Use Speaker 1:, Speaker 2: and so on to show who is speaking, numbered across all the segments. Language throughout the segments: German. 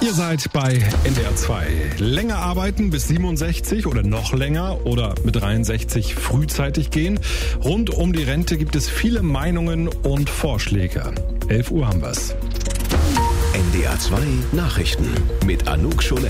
Speaker 1: Ihr seid bei NDR 2. Länger arbeiten bis 67 oder noch länger oder mit 63 frühzeitig gehen. Rund um die Rente gibt es viele Meinungen und Vorschläge. 11 Uhr haben wir's.
Speaker 2: NDR 2 Nachrichten mit Anouk Scholen.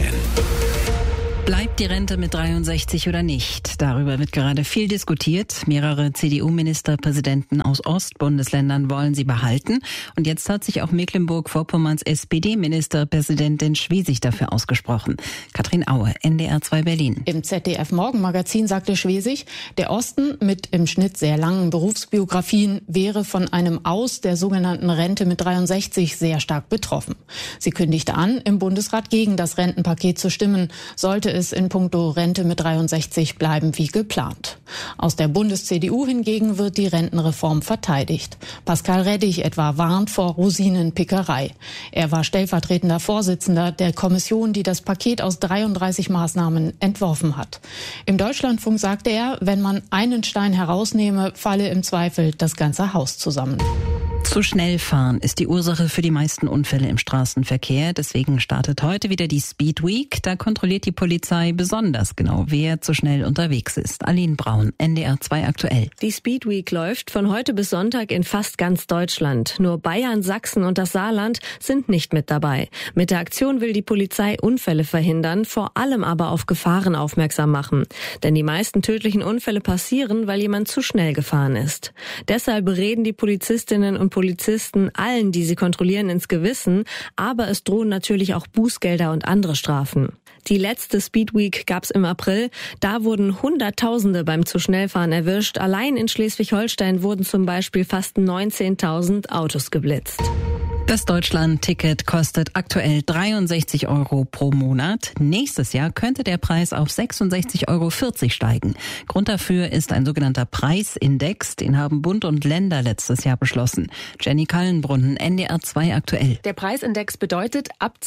Speaker 3: Bleibt die Rente mit 63 oder nicht? Darüber wird gerade viel diskutiert. Mehrere CDU-Ministerpräsidenten aus Ostbundesländern wollen sie behalten. Und jetzt hat sich auch Mecklenburg-Vorpommerns SPD-Ministerpräsidentin Schwesig dafür ausgesprochen. Katrin Aue, NDR 2 Berlin.
Speaker 4: Im ZDF-Morgenmagazin sagte Schwesig, der Osten mit im Schnitt sehr langen Berufsbiografien wäre von einem Aus der sogenannten Rente mit 63 sehr stark betroffen. Sie kündigte an, im Bundesrat gegen das Rentenpaket zu stimmen, sollte es in puncto Rente mit 63 bleiben wie geplant. Aus der Bundes-CDU hingegen wird die Rentenreform verteidigt. Pascal Reddich etwa warnt vor Rosinenpickerei. Er war stellvertretender Vorsitzender der Kommission, die das Paket aus 33 Maßnahmen entworfen hat. Im Deutschlandfunk sagte er, wenn man einen Stein herausnehme, falle im Zweifel das ganze Haus zusammen.
Speaker 3: Zu schnell fahren ist die Ursache für die meisten Unfälle im Straßenverkehr. Deswegen startet heute wieder die Speed Week. Da kontrolliert die Polizei besonders genau, wer zu schnell unterwegs ist. Aline Braun, NDR 2 aktuell.
Speaker 5: Die Speed Week läuft von heute bis Sonntag in fast ganz Deutschland. Nur Bayern, Sachsen und das Saarland sind nicht mit dabei. Mit der Aktion will die Polizei Unfälle verhindern, vor allem aber auf Gefahren aufmerksam machen. Denn die meisten tödlichen Unfälle passieren, weil jemand zu schnell gefahren ist. Deshalb bereden die Polizistinnen und Polizisten allen, die sie kontrollieren, ins Gewissen, aber es drohen natürlich auch Bußgelder und andere Strafen. Die letzte Speed Week gab's im April. Da wurden Hunderttausende beim zu schnell fahren erwischt. Allein in Schleswig-Holstein wurden zum Beispiel fast 19.000 Autos geblitzt.
Speaker 3: Das Deutschland-Ticket kostet aktuell 63 € pro Monat. Nächstes Jahr könnte der Preis auf 66,40 € steigen. Grund dafür ist ein sogenannter Preisindex. Den haben Bund und Länder letztes Jahr beschlossen. Jenny Kallenbrunnen, NDR 2 aktuell.
Speaker 6: Der Preisindex bedeutet, ab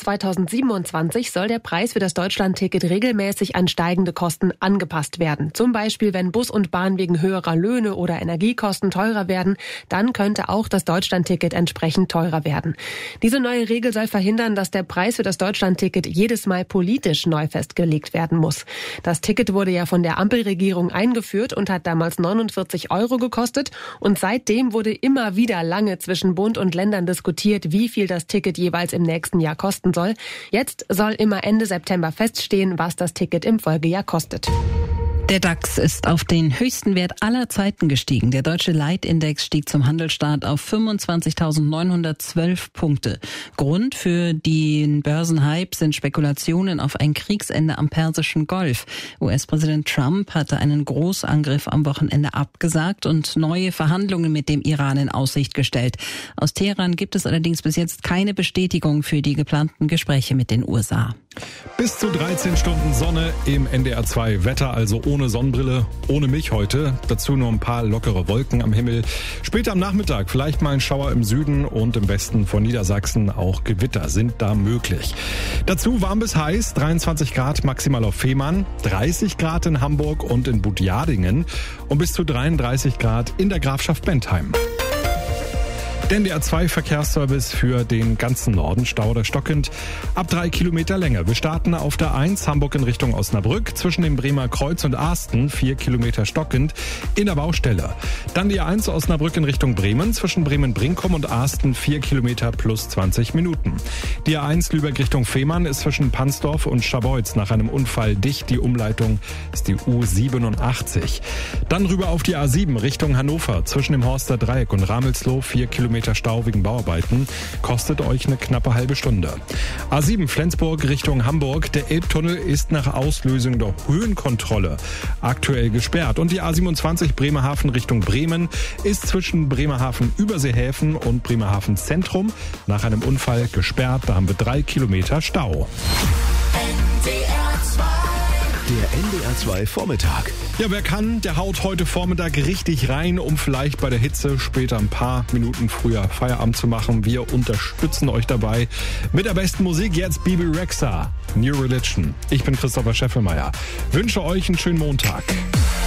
Speaker 6: 2027 soll der Preis für das Deutschland-Ticket regelmäßig an steigende Kosten angepasst werden. Zum Beispiel, wenn Bus und Bahn wegen höherer Löhne oder Energiekosten teurer werden, dann könnte auch das Deutschland-Ticket entsprechend teurer werden. Diese neue Regel soll verhindern, dass der Preis für das Deutschland-Ticket jedes Mal politisch neu festgelegt werden muss. Das Ticket wurde ja von der Ampelregierung eingeführt und hat damals 49 € gekostet. Und seitdem wurde immer wieder lange zwischen Bund und Ländern diskutiert, wie viel das Ticket jeweils im nächsten Jahr kosten soll. Jetzt soll immer Ende September feststehen, was das Ticket im Folgejahr kostet.
Speaker 3: Der DAX ist auf den höchsten Wert aller Zeiten gestiegen. Der deutsche Leitindex stieg zum Handelsstart auf 25.912 Punkte. Grund für den Börsenhype sind Spekulationen auf ein Kriegsende am Persischen Golf. US-Präsident Trump hatte einen Großangriff am Wochenende abgesagt und neue Verhandlungen mit dem Iran in Aussicht gestellt. Aus Teheran gibt es allerdings bis jetzt keine Bestätigung für die geplanten Gespräche mit den USA.
Speaker 1: Bis zu 13 Stunden Sonne im NDR 2 Wetter, also ohne Sonnenbrille, ohne mich heute. Dazu nur ein paar lockere Wolken am Himmel. Später am Nachmittag vielleicht mal ein Schauer im Süden und im Westen von Niedersachsen. Auch Gewitter sind da möglich. Dazu warm bis heiß, 23 Grad maximal auf Fehmarn, 30 Grad in Hamburg und in Butjadingen und bis zu 33 Grad in der Grafschaft Bentheim. Der NDR 2 Verkehrsservice für den ganzen Norden, Stau oder stockend, ab 3 Kilometer Länge. Wir starten auf der 1 Hamburg in Richtung Osnabrück, zwischen dem Bremer Kreuz und Asten, 4 Kilometer stockend, in der Baustelle. Dann die 1 Osnabrück in Richtung Bremen, zwischen Bremen-Brinkum und Asten, 4 Kilometer plus 20 Minuten. Die A1 Lübeck Richtung Fehmarn ist zwischen Pansdorf und Scharbeutz nach einem Unfall dicht. Die Umleitung ist die U87. Dann rüber auf die A7 Richtung Hannover, zwischen dem Horster Dreieck und Ramelsloh, 4 Kilometer Stau wegen Bauarbeiten, kostet euch eine knappe halbe Stunde. A7 Flensburg Richtung Hamburg, der Elbtunnel ist nach Auslösung der Höhenkontrolle aktuell gesperrt. Und die A27 Bremerhaven Richtung Bremen ist zwischen Bremerhaven Überseehäfen und Bremerhaven Zentrum nach einem Unfall gesperrt. Da haben wir 3 Kilometer Stau.
Speaker 2: Der NDR 2 Vormittag.
Speaker 1: Ja, wer kann, der haut heute Vormittag richtig rein, um vielleicht bei der Hitze später ein paar Minuten früher Feierabend zu machen. Wir unterstützen euch dabei mit der besten Musik. Jetzt Bebe Rexha, New Religion. Ich bin Christopher Scheffelmeier. Wünsche euch einen schönen Montag.